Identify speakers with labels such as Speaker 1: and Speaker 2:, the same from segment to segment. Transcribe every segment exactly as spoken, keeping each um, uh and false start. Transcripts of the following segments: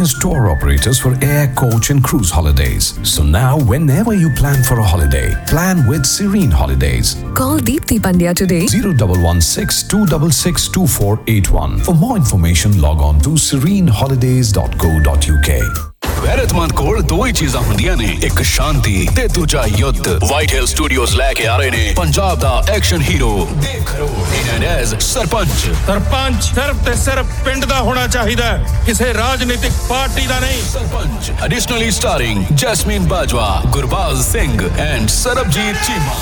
Speaker 1: as tour operators for air, coach and cruise holidays. So now, whenever you plan for a holiday, plan with Serene Holidays.
Speaker 2: Call Deepthi Pandya today.
Speaker 1: zero one one six two six six two four eight one. For more information, log on to serene holidays dot co dot u k.
Speaker 3: गैरतमंद कोल दो ही चीज़ां हुंदियां ने, एक शांति ते दूजा युद्ध। White हिल studios लेके आ रहे ने पंजाब दा एक्शन हीरो देव खरोड़ इन एज सरपंच।
Speaker 4: सरपंच सिर्फ ते सिर्फ पिंड दा होना चाहिदा, किसी राजनीतिक पार्टी दा नहीं।
Speaker 3: Sarpanch additionally starring jasmine Bajwa, Gurbaz Singh and Sarabjit Cheema.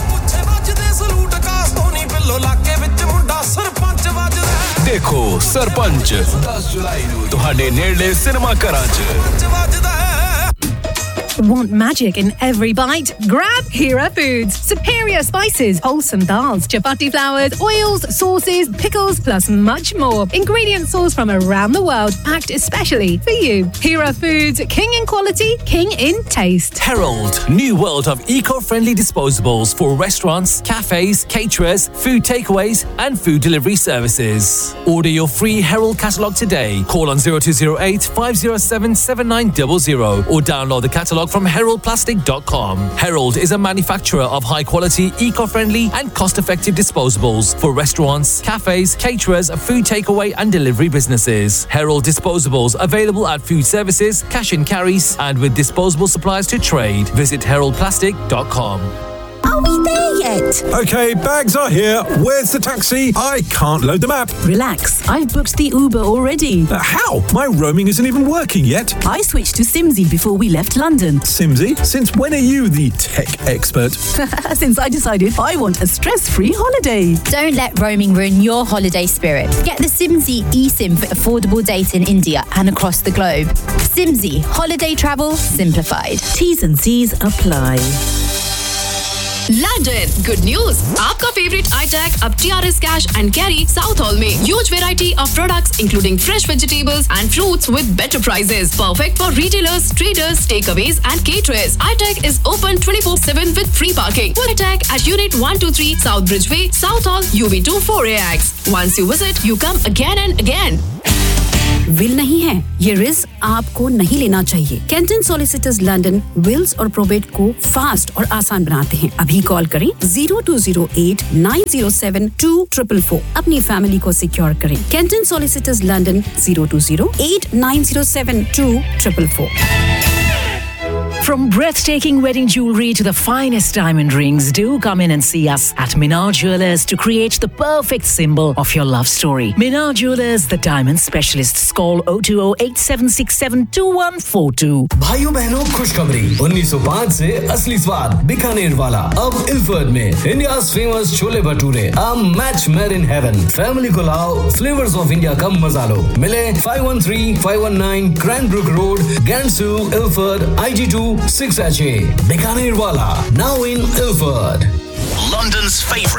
Speaker 3: देखो सरपंच दस जुलाई ਨੂੰ ਤੁਹਾਡੇ ਨੇੜਲੇ ਸਿਨੇਮਾ ਘਰਾਂ 'ਚ।
Speaker 5: Want magic in every bite? Grab Hira Foods. Superior spices, wholesome dals, chapati flours, oils, sauces, pickles, plus much more. Ingredient sourced from around the world, packed especially for you. Hira Foods, king in quality, king in taste.
Speaker 6: Herald, new world of eco-friendly disposables for restaurants, cafes, caterers, food takeaways, and food delivery services. Order your free Herald catalogue today. Call on zero two zero eight five zero seven seven nine zero zero or download the catalogue from herald plastic dot com. Herald is a manufacturer of high-quality, eco-friendly and cost-effective disposables for restaurants, cafes, caterers, food takeaway and delivery businesses. Herald disposables available at food services, cash and carries and with disposable supplies to trade. Visit herald plastic dot com.
Speaker 7: Are we there yet?
Speaker 8: Okay, bags are here. Where's the taxi? I can't load the map.
Speaker 7: Relax, I've booked the Uber already.
Speaker 8: Uh, how? My roaming isn't even working yet.
Speaker 7: I switched to Simsy before we left London.
Speaker 8: Simsy? Since when are you the tech expert?
Speaker 7: Since I decided I want a stress-free holiday.
Speaker 9: Don't let roaming ruin your holiday spirit. Get the Simsy eSIM for affordable data in India and across the globe. Simsy, holiday travel simplified.
Speaker 7: T's and C's apply.
Speaker 2: London, good news! आपका favorite iTech अब T R S Cash and Carry South Hall में huge variety of products including fresh vegetables and fruits with better prices. Perfect for retailers, traders, takeaways and caterers. iTech is open twenty-four seven with free parking. For iTech at Unit one two three South Bridgeway, South Hall, U B two four A X. Once you visit, you come again and again.
Speaker 7: Will नहीं है, ये risk आपको नहीं लेना चाहिए। Canton solicitors London Wills और probate को fast और आसान बनाते हैं। अभी कॉल करें zero two zero eight nine zero seven two four four। अपनी फैमिली को सिक्योर करें। Canton solicitors London zero two zero eight nine zero seven two four four।
Speaker 5: From breathtaking wedding jewelry to the finest diamond rings, do come in and see us at Minar Jewelers to create the perfect symbol of your love story. Minar Jewelers, the diamond specialists. Call zero two zero eight seven six seven two one four two.
Speaker 3: भाइयों बहनों खुशखबरी उन्नीस सौ पाँच से असली स्वाद बीकानेर वाला अब इल्फर्ड में India's famous chole bhature a match made in heaven. Family को लाओ फ्लेवर्स ऑफ इंडिया का मजा लो। मिले five one three five one nine Cranbrook Road, Gansu, Ilford, I G two six H A. Bikaner Wala, now in Ilford.
Speaker 10: London's favourite